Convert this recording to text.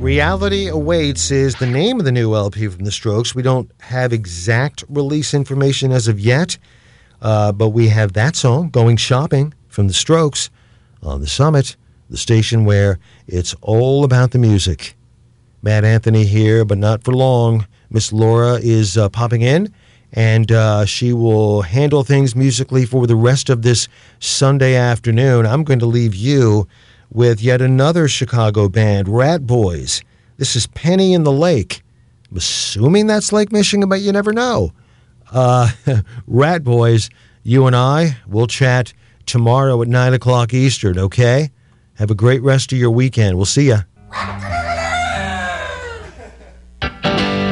Reality Awaits is the name of the new LP from The Strokes. We don't have exact release information as of yet, but we have that song, Going Shopping, from The Strokes on The Summit, the station where it's all about the music. Matt Anthony here, but not for long. Miss Laura is popping in, and she will handle things musically for the rest of this Sunday afternoon. I'm going to leave you with yet another Chicago band, Rat Boys. This is Penny in the Lake. I'm assuming that's Lake Michigan, but you never know. Rat Boys, you and I will chat tomorrow at 9 o'clock Eastern, okay? Have a great rest of your weekend. We'll see ya.